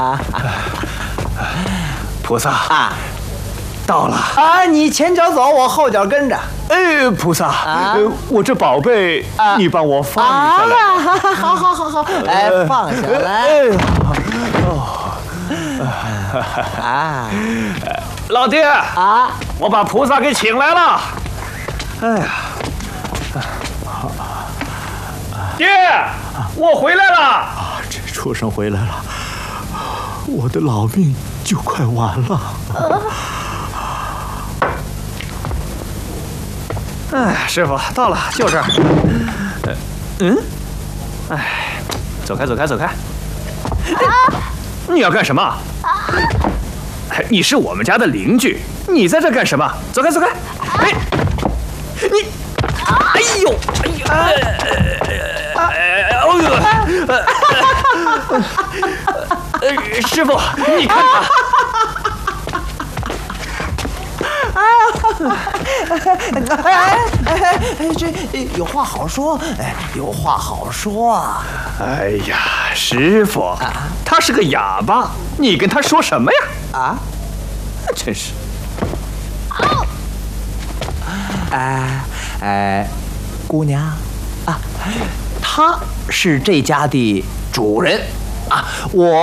菩萨啊， 到了啊！你前脚走，我后脚跟着。 哎，菩萨，我这宝贝，你帮我放下来。 好，哎，放下来。啊， 老爹啊， 我把菩萨给请来了。哎呀，爹，我回来了。 啊，这畜生回来了，我的老命就快完了。 哎，师傅到了，就这儿。哎，走开。你要干什么？你是我们家的邻居，你在这干什么？走开！哎，你，哎呦，师傅，你看他。 这有话好说，有话好说啊！ 哎呀，师傅，他是个哑巴，你跟他说什么呀？ 啊， 真是。 姑娘啊，他是这家的主人啊，我